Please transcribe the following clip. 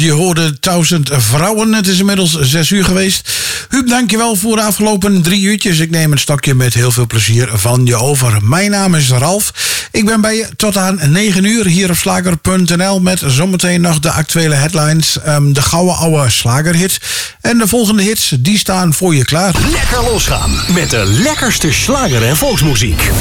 Je hoorde 1000 vrouwen. Het is inmiddels 6 uur geweest. Huub, dankjewel voor de afgelopen 3 uurtjes. Ik neem een stokje met heel veel plezier van je over. Mijn naam is Ralf. Ik ben bij je tot aan 9 uur hier op slager.nl met zometeen nog de actuele headlines, de gouden oude slagerhit. En de volgende hits, die staan voor je klaar. Lekker losgaan met de lekkerste slager en volksmuziek.